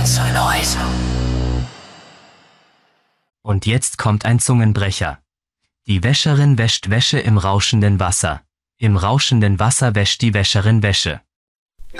Inside Noise. Und jetzt kommt ein Zungenbrecher. Die Wäscherin wäscht Wäsche im rauschenden Wasser. Im rauschenden Wasser wäscht die Wäscherin Wäsche.